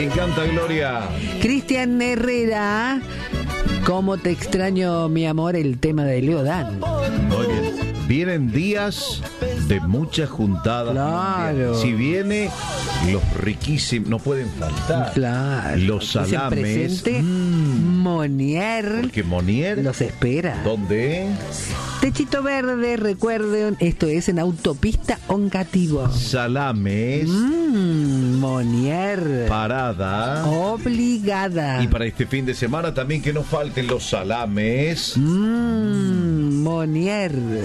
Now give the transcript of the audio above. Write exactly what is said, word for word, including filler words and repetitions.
Me encanta, Gloria. Cristian Herrera, ¿cómo te extraño, mi amor? El tema de Leo Dan. Muy bien. Vienen días de muchas juntadas. Claro. Si viene, los riquísimos, no pueden faltar. Claro. Los salames. Presente, Mm. Monier. Porque Monier. Los espera. ¿Dónde? Techito Verde, recuerden, esto es en Autopista Oncativo. Salames. Mmm, Monier. Parada. Obligada. Y para este fin de semana también que no falten los salames. Mmm, Monier.